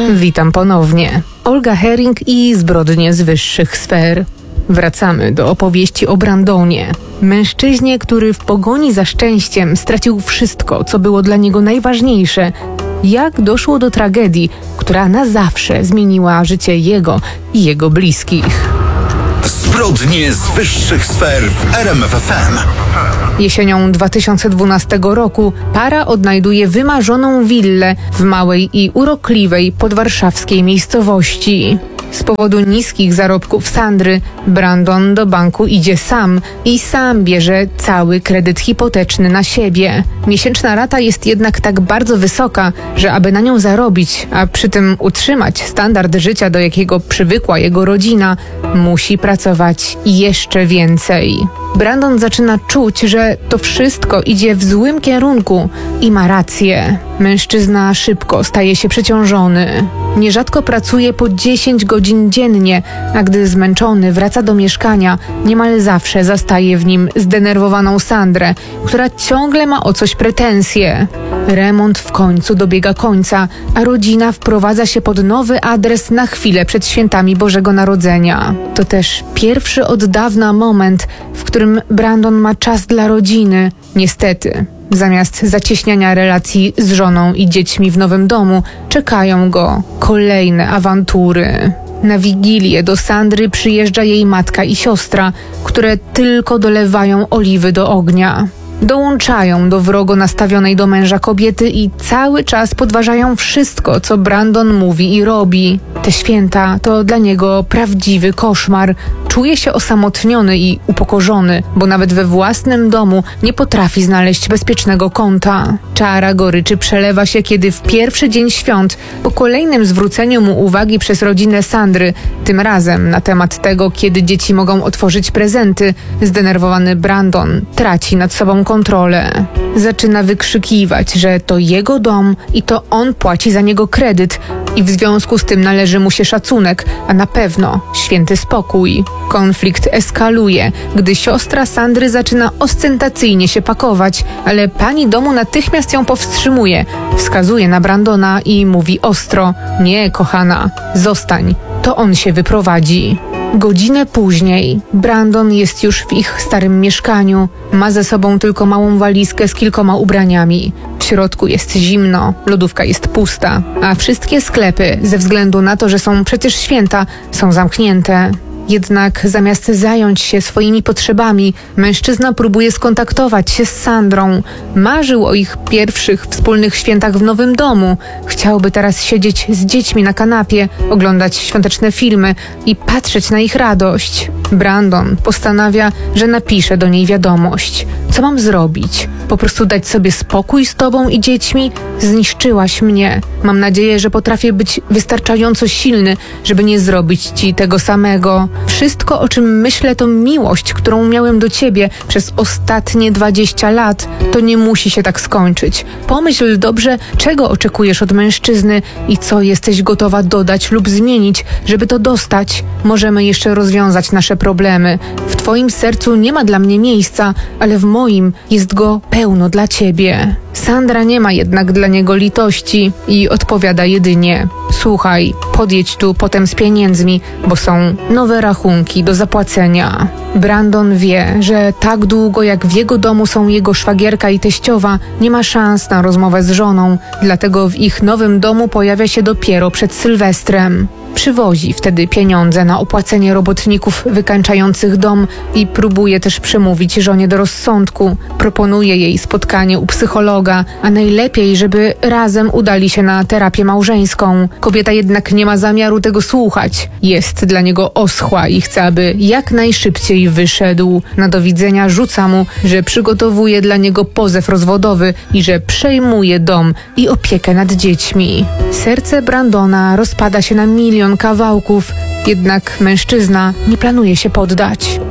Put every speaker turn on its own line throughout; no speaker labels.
Witam ponownie. Olga Herring i zbrodnie z wyższych sfer. Wracamy do opowieści o Brandonie. Mężczyźnie, który w pogoni za szczęściem stracił wszystko, co było dla niego najważniejsze. Jak doszło do tragedii, która na zawsze zmieniła życie jego i jego bliskich.
Zbrodnie z wyższych sfer w RMF FM.
Jesienią 2012 roku para odnajduje wymarzoną willę w małej i urokliwej podwarszawskiej miejscowości. Z powodu niskich zarobków Sandry, Brandon do banku idzie sam i sam bierze cały kredyt hipoteczny na siebie. Miesięczna rata jest jednak tak bardzo wysoka, że aby na nią zarobić, a przy tym utrzymać standard życia, do jakiego przywykła jego rodzina, musi pracować jeszcze więcej. Brandon zaczyna czuć, że to wszystko idzie w złym kierunku i ma rację. Mężczyzna szybko staje się przeciążony. Nierzadko pracuje po 10 godzin dziennie, a gdy zmęczony wraca do mieszkania, niemal zawsze zastaje w nim zdenerwowaną Sandrę, która ciągle ma o coś pretensje. Remont w końcu dobiega końca, a rodzina wprowadza się pod nowy adres na chwilę przed świętami Bożego Narodzenia. To też pierwszy od dawna moment, w którym Brandon ma czas dla rodziny. Niestety, zamiast zacieśniania relacji z żoną i dziećmi w nowym domu, czekają go kolejne awantury. Na Wigilię do Sandry przyjeżdża jej matka i siostra, które tylko dolewają oliwy do ognia. Dołączają do wrogo nastawionej do męża kobiety i cały czas podważają wszystko, co Brandon mówi i robi. Te święta to dla niego prawdziwy koszmar. Czuje się osamotniony i upokorzony, bo nawet we własnym domu nie potrafi znaleźć bezpiecznego kąta. Czara goryczy przelewa się, kiedy w pierwszy dzień świąt, po kolejnym zwróceniu mu uwagi przez rodzinę Sandry, tym razem na temat tego, kiedy dzieci mogą otworzyć prezenty, zdenerwowany Brandon traci nad sobą kontrolę. Zaczyna wykrzykiwać, że to jego dom i to on płaci za niego kredyt i w związku z tym należy mu się szacunek, a na pewno święty spokój. Konflikt eskaluje, gdy siostra Sandry zaczyna ostentacyjnie się pakować, ale pani domu natychmiast ją powstrzymuje, wskazuje na Brandona i mówi ostro: nie, kochana, zostań, to on się wyprowadzi. Godzinę później Brandon jest już w ich starym mieszkaniu. Ma ze sobą tylko małą walizkę z kilkoma ubraniami. W środku jest zimno, lodówka jest pusta, a wszystkie sklepy, ze względu na to, że są przecież święta, są zamknięte. Jednak zamiast zająć się swoimi potrzebami, mężczyzna próbuje skontaktować się z Sandrą. Marzył o ich pierwszych wspólnych świętach w nowym domu. Chciałby teraz siedzieć z dziećmi na kanapie, oglądać świąteczne filmy i patrzeć na ich radość. Brandon postanawia, że napisze do niej wiadomość. Co mam zrobić? Po prostu dać sobie spokój z tobą i dziećmi? Zniszczyłaś mnie. Mam nadzieję, że potrafię być wystarczająco silny, żeby nie zrobić ci tego samego. Wszystko, o czym myślę, to miłość, którą miałem do ciebie przez ostatnie 20 lat. To nie musi się tak skończyć. Pomyśl dobrze, czego oczekujesz od mężczyzny i co jesteś gotowa dodać lub zmienić, żeby to dostać. Możemy jeszcze rozwiązać nasze problemy. W twoim sercu nie ma dla mnie miejsca, ale w moim jest go pełno dla ciebie. Sandra nie ma jednak dla niego litości i odpowiada jedynie: słuchaj, podjedź tu potem z pieniędzmi, bo są nowe rachunki do zapłacenia. Brandon wie, że tak długo jak w jego domu są jego szwagierka i teściowa, nie ma szans na rozmowę z żoną, dlatego w ich nowym domu pojawia się dopiero przed Sylwestrem. Przywozi wtedy pieniądze na opłacenie robotników wykańczających dom i próbuje też przemówić żonie do rozsądku. Proponuje jej spotkanie u psychologa, a najlepiej, żeby razem udali się na terapię małżeńską. Kobieta jednak nie ma zamiaru tego słuchać. Jest dla niego oschła i chce, aby jak najszybciej wyszedł. Na do widzenia rzuca mu, że przygotowuje dla niego pozew rozwodowy i że przejmuje dom i opiekę nad dziećmi. Serce Brandona rozpada się na milion kawałków, jednak mężczyzna nie planuje się poddać.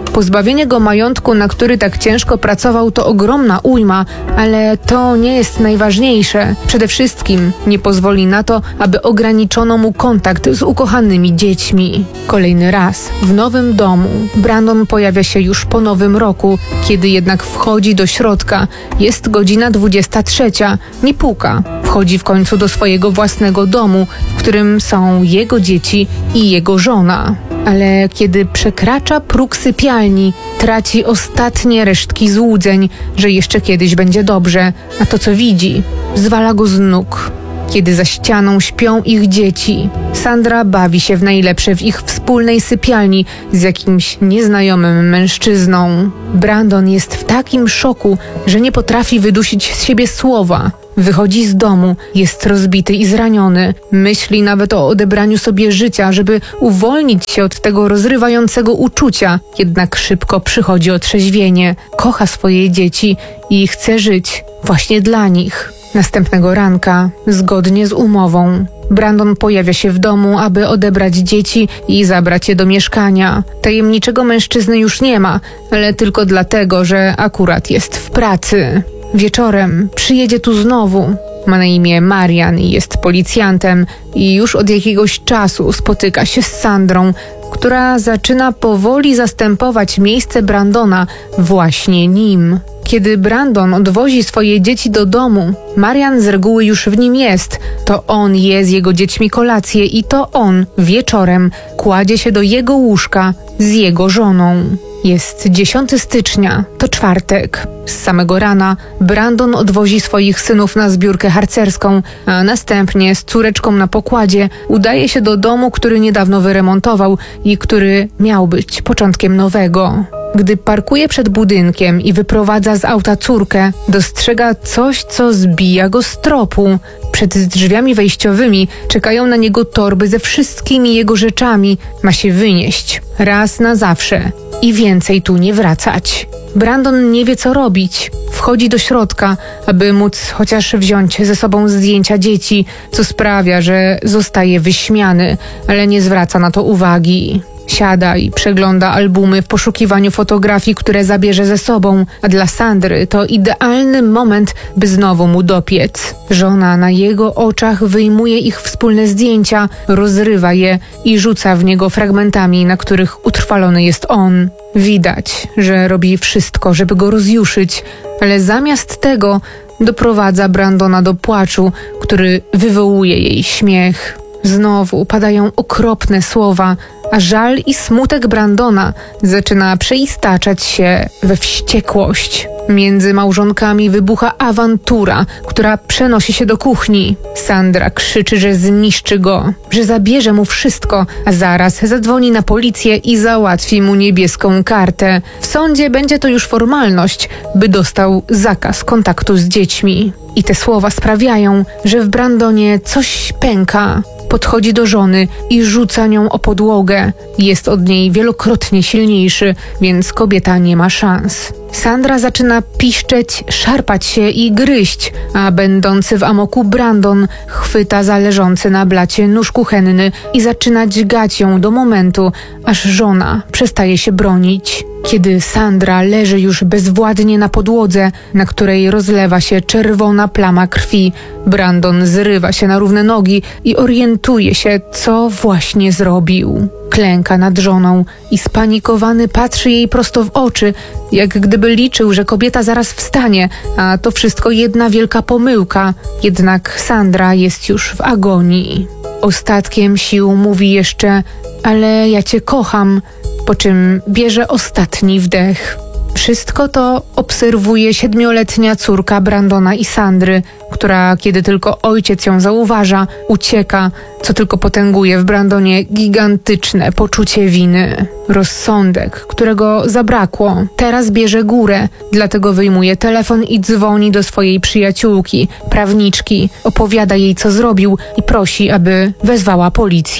Pozbawienie go majątku, na który tak ciężko pracował, to ogromna ujma, ale to nie jest najważniejsze. Przede wszystkim nie pozwoli na to, aby ograniczono mu kontakt z ukochanymi dziećmi. Kolejny raz w nowym domu Brandon pojawia się już po nowym roku, kiedy jednak wchodzi do środka. Jest godzina 23. Nie puka. Wchodzi w końcu do swojego własnego domu, w którym są jego dzieci i jego żona. Ale kiedy przekracza próg sypialni, traci ostatnie resztki złudzeń, że jeszcze kiedyś będzie dobrze, a to, co widzi, zwala go z nóg. Kiedy za ścianą śpią ich dzieci, Sandra bawi się w najlepsze w ich wspólnej sypialni z jakimś nieznajomym mężczyzną. Brandon jest w takim szoku, że nie potrafi wydusić z siebie słowa. Wychodzi z domu, jest rozbity i zraniony. Myśli nawet o odebraniu sobie życia, żeby uwolnić się od tego rozrywającego uczucia. Jednak szybko przychodzi otrzeźwienie. Kocha swoje dzieci i chce żyć właśnie dla nich. Następnego ranka, zgodnie z umową, Brandon pojawia się w domu, aby odebrać dzieci i zabrać je do mieszkania. Tajemniczego mężczyzny już nie ma, ale tylko dlatego, że akurat jest w pracy. Wieczorem przyjedzie tu znowu. Ma na imię Marian i jest policjantem i już od jakiegoś czasu spotyka się z Sandrą, która zaczyna powoli zastępować miejsce Brandona właśnie nim. Kiedy Brandon odwozi swoje dzieci do domu, Marian z reguły już w nim jest. To on je z jego dziećmi kolację i to on wieczorem kładzie się do jego łóżka z jego żoną. Jest 10 stycznia, to czwartek. Z samego rana Brandon odwozi swoich synów na zbiórkę harcerską, a następnie z córeczką na pokładzie udaje się do domu, który niedawno wyremontował i który miał być początkiem nowego. Gdy parkuje przed budynkiem i wyprowadza z auta córkę, dostrzega coś, co zbija go z tropu. Przed drzwiami wejściowymi czekają na niego torby ze wszystkimi jego rzeczami. Ma się wynieść raz na zawsze i więcej tu nie wracać. Brandon nie wie, co robić. Wchodzi do środka, aby móc chociaż wziąć ze sobą zdjęcia dzieci, co sprawia, że zostaje wyśmiany, ale nie zwraca na to uwagi. Siada i przegląda albumy w poszukiwaniu fotografii, które zabierze ze sobą, a dla Sandry to idealny moment, by znowu mu dopiec. Żona na jego oczach wyjmuje ich wspólne zdjęcia, rozrywa je i rzuca w niego fragmentami, na których utrwalony jest on. Widać, że robi wszystko, żeby go rozjuszyć, ale zamiast tego doprowadza Brandona do płaczu, który wywołuje jej śmiech. Znowu padają okropne słowa, a żal i smutek Brandona zaczyna przeistaczać się we wściekłość. Między małżonkami wybucha awantura, która przenosi się do kuchni. Sandra krzyczy, że zniszczy go, że zabierze mu wszystko, a zaraz zadzwoni na policję i załatwi mu niebieską kartę. W sądzie będzie to już formalność, by dostał zakaz kontaktu z dziećmi. I te słowa sprawiają, że w Brandonie coś pęka. Podchodzi do żony i rzuca nią o podłogę. Jest od niej wielokrotnie silniejszy, więc kobieta nie ma szans. Sandra zaczyna piszczeć, szarpać się i gryźć, a będący w amoku Brandon chwyta za leżący na blacie nóż kuchenny i zaczyna dźgać ją do momentu, aż żona przestaje się bronić. Kiedy Sandra leży już bezwładnie na podłodze, na której rozlewa się czerwona plama krwi, Brandon zrywa się na równe nogi i orientuje się, co właśnie zrobił. Klęka nad żoną i spanikowany patrzy jej prosto w oczy, jak gdyby liczył, że kobieta zaraz wstanie, a to wszystko jedna wielka pomyłka. Jednak Sandra jest już w agonii. Ostatkiem sił mówi jeszcze: ale ja cię kocham, po czym bierze ostatni wdech. Wszystko to obserwuje 7-letnia córka Brandona i Sandry, która, kiedy tylko ojciec ją zauważa, ucieka, co tylko potęguje w Brandonie gigantyczne poczucie winy. Rozsądek, którego zabrakło, teraz bierze górę, dlatego wyjmuje telefon i dzwoni do swojej przyjaciółki, prawniczki, opowiada jej, co zrobił i prosi, aby wezwała policję.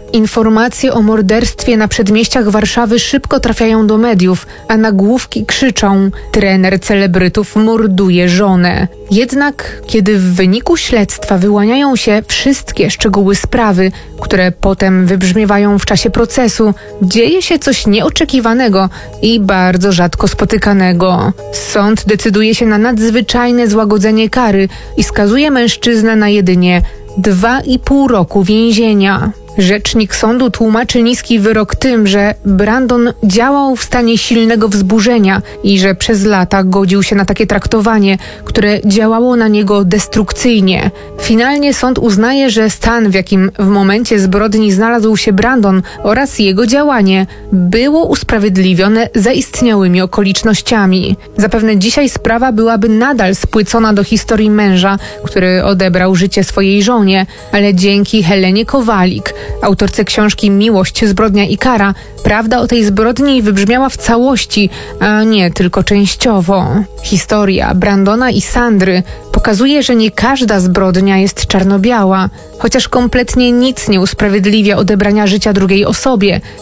Informacje o morderstwie na przedmieściach Warszawy szybko trafiają do mediów, a nagłówki krzyczą: trener celebrytów morduje żonę. Jednak kiedy w wyniku śledztwa wyłaniają się wszystkie szczegóły sprawy, które potem wybrzmiewają w czasie procesu, dzieje się coś nieoczekiwanego i bardzo rzadko spotykanego. Sąd decyduje się na nadzwyczajne złagodzenie kary i skazuje mężczyznę na jedynie 2,5 roku więzienia. Rzecznik sądu tłumaczy niski wyrok tym, że Brandon działał w stanie silnego wzburzenia i że przez lata godził się na takie traktowanie, które działało na niego destrukcyjnie. Finalnie sąd uznaje, że stan, w jakim w momencie zbrodni znalazł się Brandon oraz jego działanie, było usprawiedliwione zaistniałymi okolicznościami. Zapewne dzisiaj sprawa byłaby nadal spłycona do historii męża, który odebrał życie swojej żonie, ale dzięki Helenie Kowalik, autorce książki Miłość, zbrodnia i kara, prawda o tej zbrodni wybrzmiała w całości, a nie tylko częściowo. Historia Brandona i Sandry pokazuje, że nie każda zbrodnia jest czarno-biała, chociaż kompletnie nic nie usprawiedliwia odebrania życia drugiej osobie.